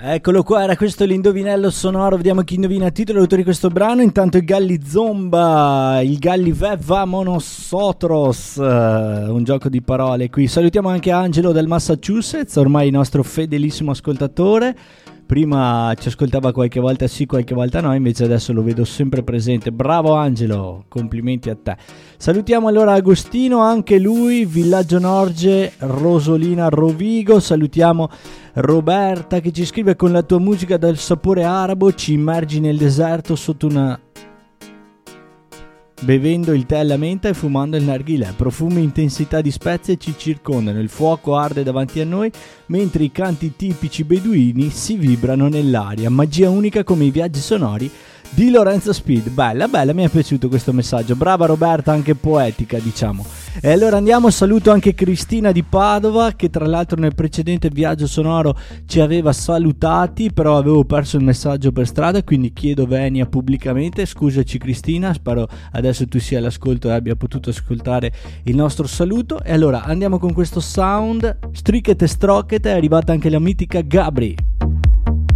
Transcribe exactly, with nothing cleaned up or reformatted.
Eccolo qua, era questo l'indovinello sonoro. Vediamo chi indovina il titolo e l'autore di questo brano. Intanto i Galli Zomba, il Galli Veva Monosotros, uh, un gioco di parole qui. Salutiamo anche Angelo del Massachusetts, ormai il nostro fedelissimo ascoltatore. Prima ci ascoltava qualche volta sì, qualche volta no, invece adesso lo vedo sempre presente. Bravo Angelo, complimenti a te. Salutiamo allora Agostino, anche lui, Villaggio Norge, Rosolina Rovigo. Salutiamo Roberta che ci scrive: con la tua musica dal sapore arabo ci immergi nel deserto sotto una... bevendo il tè alla menta e fumando il narghilè. Profumi e intensità di spezie ci circondano, il fuoco arde davanti a noi mentre i canti tipici beduini si vibrano nell'aria. Magia unica come i viaggi sonori di Lorenzo Speed. Bella, bella, mi è piaciuto questo messaggio. Brava Roberta, anche poetica, diciamo. E allora andiamo, saluto anche Cristina di Padova, che tra l'altro nel precedente viaggio sonoro ci aveva salutati, però avevo perso il messaggio per strada, quindi chiedo venia pubblicamente. Scusaci Cristina, spero adesso tu sia all'ascolto e abbia potuto ascoltare il nostro saluto. E allora andiamo con questo sound, Stricket e Strocket, è arrivata anche la mitica Gabri.